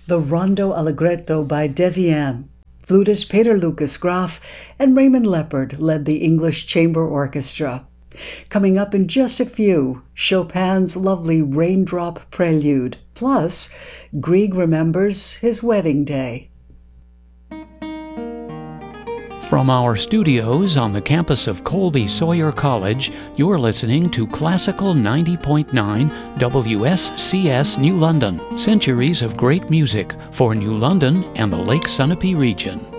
the Rondo Allegretto by Devian. Flutist Peter Lucas Graf and Raymond Leppard led the English Chamber Orchestra. Coming up in just a few, Chopin's lovely Raindrop Prelude, plus Grieg remembers his wedding day. From our studios on the campus of Colby Sawyer College, you're listening to Classical 90.9 WSCS New London, centuries of great music for New London and the Lake Sunapee region.